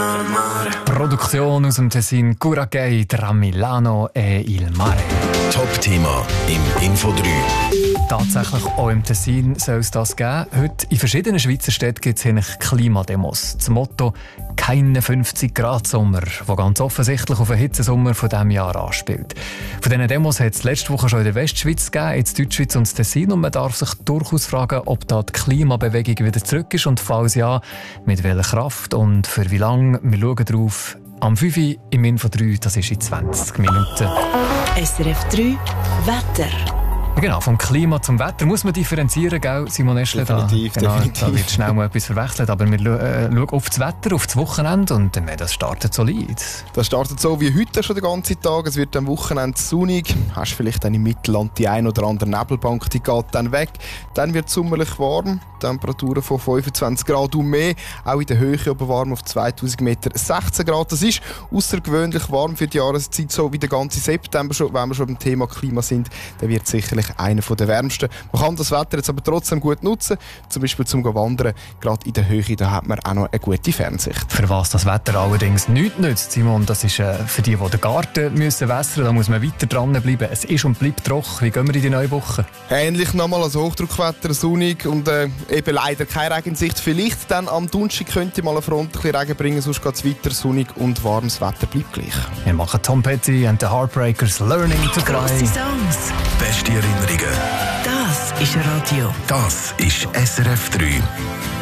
Produktion aus dem Tessin Curaçao tra Milano e il Mare. Top-Thema im Info 3. Tatsächlich auch im Tessin soll es das geben. Heute in verschiedenen Schweizer Städten gibt es Klimademos. Das Motto «Keine 50-Grad-Sommer», das ganz offensichtlich auf den Hitzesommer von diesem Jahr anspielt. Von diesen Demos hat es letzte Woche schon in der Westschweiz gegeben, in der Deutschschweiz und das Tessin. Und man darf sich durchaus fragen, ob da die Klimabewegung wieder zurück ist und falls ja, mit welcher Kraft und für wie lange. Wir schauen drauf. Am 5 Uhr im Info 3, das ist in 20 Minuten. SRF 3 Wetter. Genau, vom Klima zum Wetter muss man differenzieren, gell, Simon Eschle? Definitiv. Da wird schnell mal etwas verwechselt, aber wir schauen auf das Wetter, auf das Wochenende und das startet solid. Das startet so wie heute schon den ganzen Tag. Es wird am Wochenende sonnig. Hast vielleicht dann im Mittelland die ein oder andere Nebelbank, die geht dann weg. Dann wird es sommerlich warm. Temperaturen von 25 Grad und mehr. Auch in der Höhe oben warm auf 2000 Meter 16 Grad. Das ist außergewöhnlich warm für die Jahreszeit, so wie der ganze September schon. Wenn wir schon beim Thema Klima sind, dann wird sicherlich einer der wärmsten. Man kann das Wetter jetzt aber trotzdem gut nutzen, zum Beispiel zum Wandern. Gerade in der Höhe, da hat man auch noch eine gute Fernsicht. Für was das Wetter allerdings nichts nützt, Simon, das ist für die den Garten müssen wässern, da muss man weiter dranbleiben. Es ist und bleibt trocken. Wie gehen wir in die neue Woche? Ähnlich nochmal als Hochdruckwetter, sonnig und eben leider keine Regensicht. Vielleicht dann am Donnerstag könnte mal eine Front ein bisschen Regen bringen, sonst geht es weiter sonnig und warmes Wetter bleibt gleich. Wir machen Tom Petty and the Heartbreakers «Learning to Cry». Grosse Songs. Beste Erinnerungen. Das ist Radio. Das ist SRF 3.